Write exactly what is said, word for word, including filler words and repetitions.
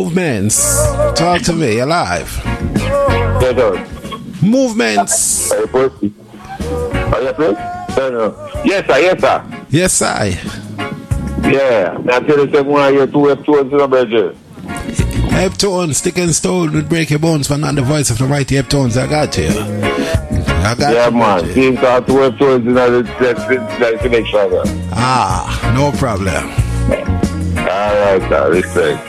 Movements. Talk to me, alive. Yes, sir. Movements. Are you pussy? Are you pussy? No, no. Yes, sir, yes, sir. Yes, I. Yeah. Now tell you something, one of your two F-tones in the bedroom. Heptones, stick and stone would break your bones, but not the voice of the mighty Heptones. I got you. I got yeah, you. man. Seems to have two F-tones in the connection. Ah, no problem. All right, sir. Respect.